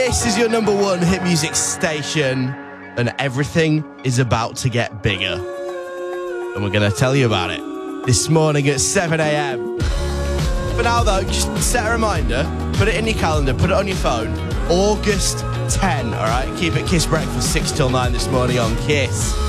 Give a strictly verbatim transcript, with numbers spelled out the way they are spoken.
This is your number one hit music station, and everything is about to get bigger. And we're going to tell you about it this morning at seven a m. For now, though, just set a reminder, put it in your calendar, put it on your phone. August tenth, all right? Keep it Kiss Breakfast, six till nine this morning on Kiss.